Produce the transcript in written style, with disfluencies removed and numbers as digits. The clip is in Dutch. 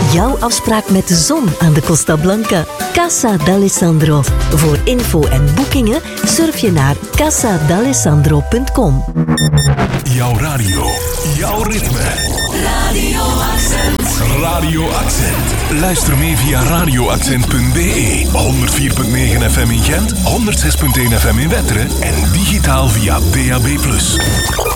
Jouw afspraak met de zon aan de Costa Blanca. Casa d'Alessandro. Voor info en boekingen surf je naar casadalessandro.com. Jouw radio, jouw ritme. Radio Accent. Radio Accent. Luister mee via radioaccent.be. 104.9 FM in Gent, 106.1 FM in Wetteren en digitaal via DAB+.